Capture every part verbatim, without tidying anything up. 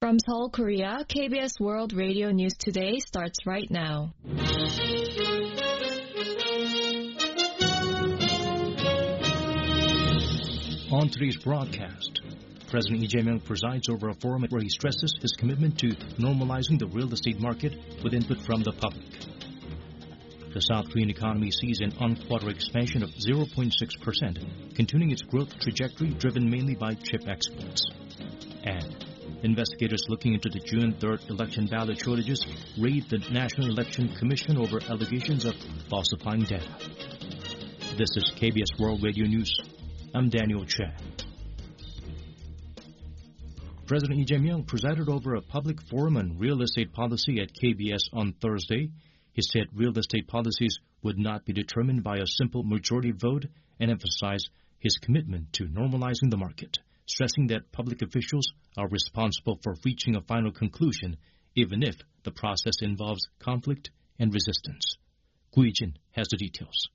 From Seoul, Korea, K B S World Radio News Today starts right now. On today's broadcast, President Lee Jae-myung presides over a forum where he stresses his commitment to normalizing the real estate market with input from the public. The South Korean economy sees an on-quarter expansion of zero point six percent, continuing its growth trajectory driven mainly by chip exports. And investigators looking into the June third election ballot shortages raid the National Election Commission over allegations of falsifying data. This is K B S World Radio News. I'm Daniel Che. President Lee Jae-myung presided over a public forum on real estate policy at K B S on Thursday. He said real estate policies would not be determined by a simple majority vote and emphasized his commitment to normalizing the market, stressing that public officials are responsible for reaching a final conclusion, even if the process involves conflict and resistance. Gu Yi-jin has the details.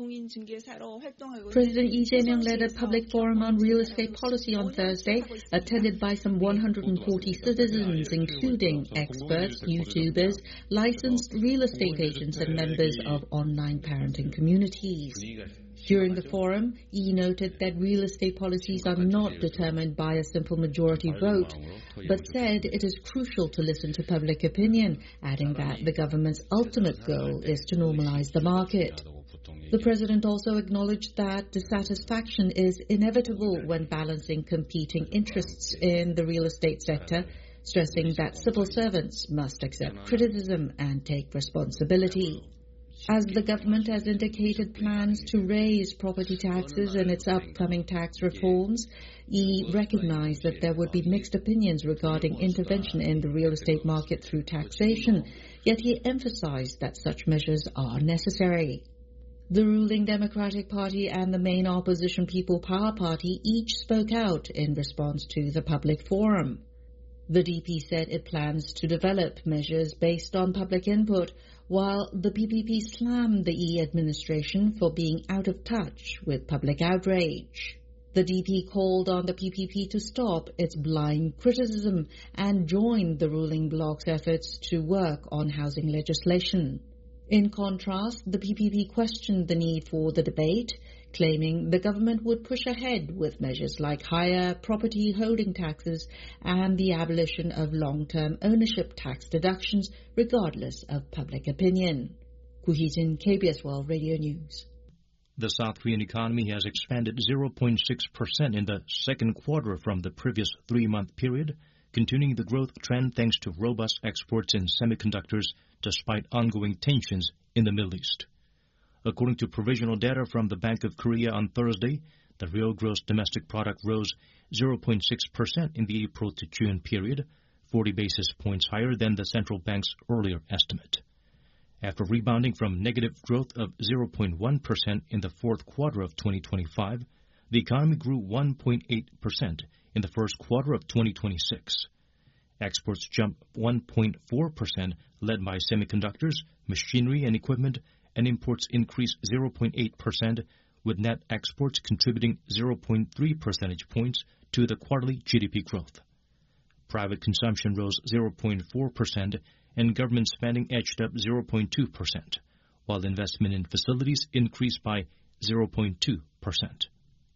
President Lee Jae-myung led a public forum on real estate policy on Thursday, attended by some one hundred forty citizens, including experts, YouTubers, licensed real estate agents, and members of online parenting communities. During the forum, Lee noted that real estate policies are not determined by a simple majority vote, but said it is crucial to listen to public opinion, adding that the government's ultimate goal is to normalize the market. The president also acknowledged that dissatisfaction is inevitable when balancing competing interests in the real estate sector, stressing that civil servants must accept criticism and take responsibility. As the government has indicated plans to raise property taxes in its upcoming tax reforms, he recognized that there would be mixed opinions regarding intervention in the real estate market through taxation, yet he emphasized that such measures are necessary. The ruling Democratic Party and the main opposition People Power Party each spoke out in response to the public forum. The D P said it plans to develop measures based on public input, while the P P P slammed the Lee administration for being out of touch with public outrage. The D P called on the P P P to stop its blind criticism and join the ruling bloc's efforts to work on housing legislation. In contrast, the P P P questioned the need for the debate, claiming the government would push ahead with measures like higher property holding taxes and the abolition of long-term ownership tax deductions, regardless of public opinion. Gu Yi-jin, K B S World Radio News. The South Korean economy has expanded zero point six percent in the second quarter from the previous three-month period, continuing the growth trend thanks to robust exports in semiconductors despite ongoing tensions in the Middle East. According to provisional data from the Bank of Korea on Thursday, the real gross domestic product rose zero point six percent in the April to June period, forty basis points higher than the central bank's earlier estimate. After rebounding from negative growth of zero point one percent in the fourth quarter of twenty twenty-five, the economy grew one point eight percent in the first quarter of twenty twenty-six. Exports jumped one point four percent, led by semiconductors, machinery and equipment, and imports increased zero point eight percent, with net exports contributing zero point three percentage points to the quarterly G D P growth. Private consumption rose zero point four percent, and government spending edged up zero point two percent, while investment in facilities increased by zero point two percent.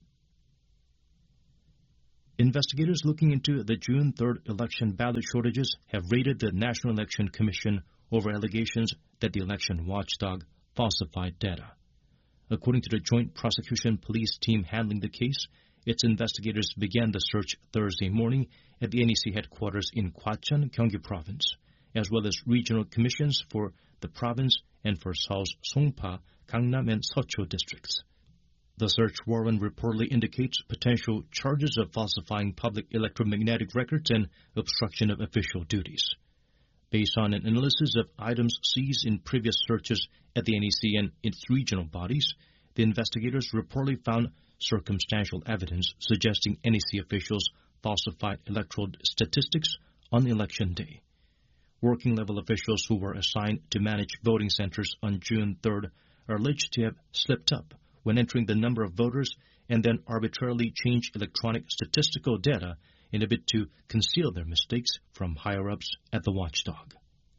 Investigators looking into the June third election ballot shortages have raided the National Election Commission over allegations that the election watchdog falsified data. According to the Joint Prosecution Police team handling the case, its investigators began the search Thursday morning at the N E C headquarters in Gwacheon, Gyeonggi Province, as well as regional commissions for the province and for Seoul's Songpa, Gangnam, and Seocho districts. The search warrant reportedly indicates potential charges of falsifying public electromagnetic records and obstruction of official duties. Based on an analysis of items seized in previous searches at the N E C and its regional bodies, the investigators reportedly found circumstantial evidence suggesting N E C officials falsified electoral statistics on election day. Working-level officials who were assigned to manage voting centers on June third are alleged to have slipped up when entering the number of voters and then arbitrarily changed electronic statistical data in a bid to conceal their mistakes from higher-ups at the watchdog.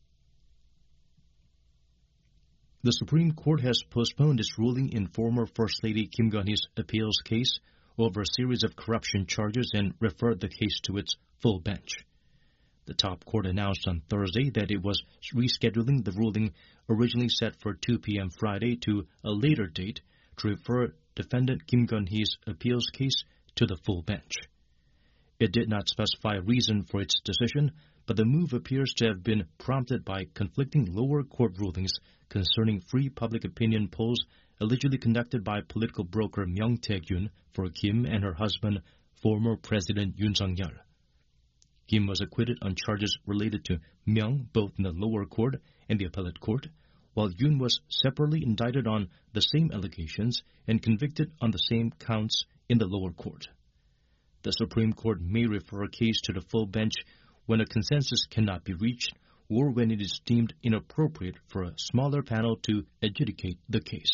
The Supreme Court has postponed its ruling in former First Lady Kim Gun-hee's appeals case over a series of corruption charges and referred the case to its full bench. The top court announced on Thursday that it was rescheduling the ruling originally set for two p.m. Friday to a later date to refer defendant Kim Gun-hee's appeals case to the full bench. It did not specify a reason for its decision, but the move appears to have been prompted by conflicting lower court rulings concerning free public opinion polls allegedly conducted by political broker Myung Tae-gyun for Kim and her husband, former President Yoon Suk-yeol. Kim was acquitted on charges related to Myung both in the lower court and the appellate court, while Yoon was separately indicted on the same allegations and convicted on the same counts in the lower court. The Supreme Court may refer a case to the full bench when a consensus cannot be reached or when it is deemed inappropriate for a smaller panel to adjudicate the case.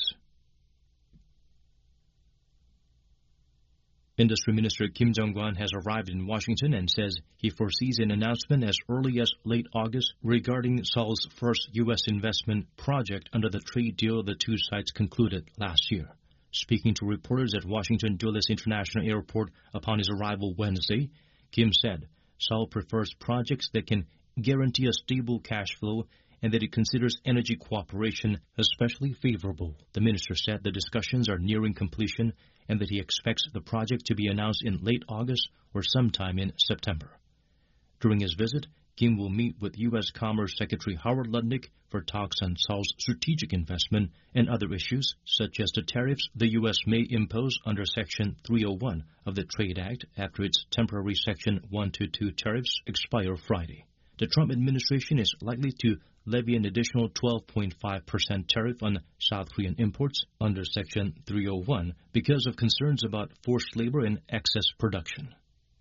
Industry Minister Kim Jong-kwon has arrived in Washington and says he foresees an announcement as early as late August regarding Seoul's first U S investment project under the trade deal the two sides concluded last year. Speaking to reporters at Washington Dulles International Airport upon his arrival Wednesday, Kim said Seoul prefers projects that can guarantee a stable cash flow and that it considers energy cooperation especially favorable. The minister said the discussions are nearing completion and that he expects the project to be announced in late August or sometime in September. During his visit, Kim will meet with U S Commerce Secretary Howard Lutnick for talks on Seoul's strategic investment and other issues, such as the tariffs the U S may impose under Section three oh one of the Trade Act after its temporary Section one twenty-two tariffs expire Friday. The Trump administration is likely to levy an additional twelve point five percent tariff on South Korean imports under Section three oh one because of concerns about forced labor and excess production.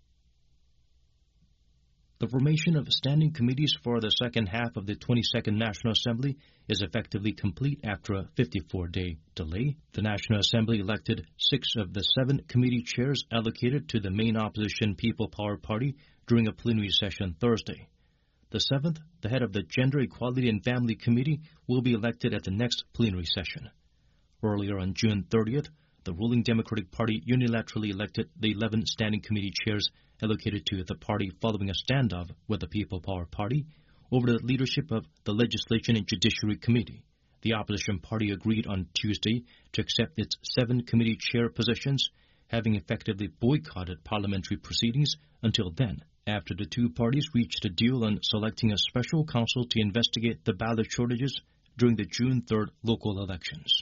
The formation of standing committees for the second half of the twenty-second National Assembly is effectively complete after a fifty-four-day delay. The National Assembly elected six of the seven committee chairs allocated to the main opposition People Power Party during a plenary session Thursday. The seventh, the head of the Gender Equality and Family Committee, will be elected at the next plenary session. Earlier on June thirtieth, the ruling Democratic Party unilaterally elected the eleven standing committee chairs allocated to the party following a standoff with the People Power Party over the leadership of the Legislation and Judiciary Committee. The opposition party agreed on Tuesday to accept its seven committee chair positions, having effectively boycotted parliamentary proceedings until then, after the two parties reached a deal on selecting a special counsel to investigate the ballot shortages during the June third local elections.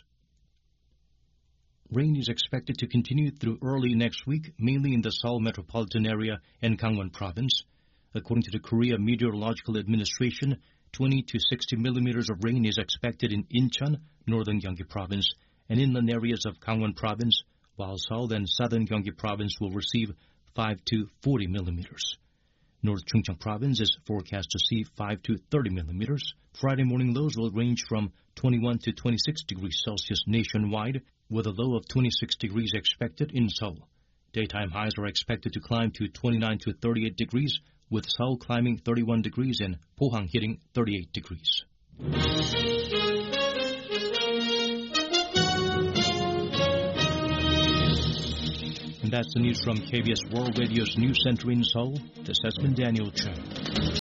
Rain is expected to continue through early next week, mainly in the Seoul metropolitan area and Gangwon province. According to the Korea Meteorological Administration, twenty to sixty millimeters of rain is expected in Incheon, northern Gyeonggi province, and inland areas of Gangwon province, while Seoul and southern Gyeonggi province will receive five to forty millimeters. North Chungcheong province is forecast to see five to thirty millimeters. Friday morning lows will range from twenty-one to twenty-six degrees Celsius nationwide, with a low of twenty-six degrees expected in Seoul. Daytime highs are expected to climb to twenty-nine to thirty-eight degrees, with Seoul climbing thirty-one degrees and Pohang hitting thirty-eight degrees. And that's the news from K B S World Radio's News Center in Seoul. This has been Daniel Cho.